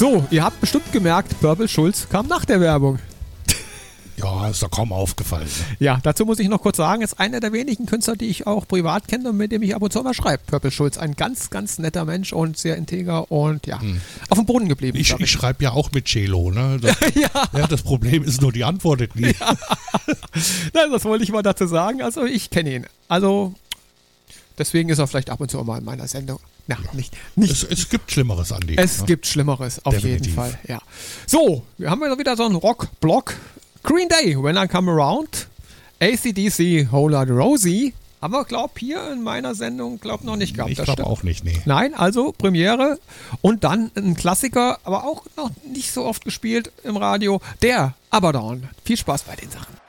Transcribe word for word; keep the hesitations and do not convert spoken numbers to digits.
So, ihr habt bestimmt gemerkt, Purple Schulz kam nach der Werbung. Ja, ist doch kaum aufgefallen. Ja, dazu muss ich noch kurz sagen, ist einer der wenigen Künstler, die ich auch privat kenne und mit dem ich ab und zu mal schreibe. Purple Schulz, ein ganz, ganz netter Mensch und sehr integer und ja, hm. auf dem Boden geblieben. Ich, ich schreibe ja auch mit Cello, ne? Das, ja. ja, das Problem ist nur, die antwortet nie. Ja. Nein, das wollte ich mal dazu sagen. Also ich kenne ihn. Also deswegen ist er vielleicht ab und zu mal in meiner Sendung. Ja, ja. Nicht, nicht. Es, es gibt Schlimmeres, Andi. Es ne? gibt Schlimmeres, auf Definitiv. jeden Fall. Ja. So, wir haben wieder so einen Rock-Block. Green Day, When I Come Around, A C D C, Whole Lotta Rosie, haben wir, glaub hier in meiner Sendung, glaub noch nicht gehabt. Ich glaube auch nicht, nee. Nein, also Premiere und dann ein Klassiker, aber auch noch nicht so oft gespielt im Radio, der Abaddon. Viel Spaß bei den Sachen.